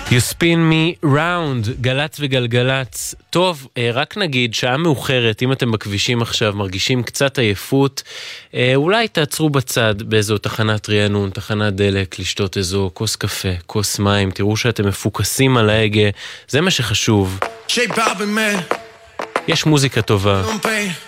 You spin me round, גלץ וגלגלץ. טוב, רק נגיד, שעה מאוחרת, אם אתם בכבישים עכשיו מרגישים קצת עייפות, אולי תעצרו בצד באיזו תחנת רענון, תחנת דלק, לשתות איזו כוס קפה, כוס מים, תראו שאתם מפוקסים על ההגה, זה מה שחשוב. יש מוזיקה טובה.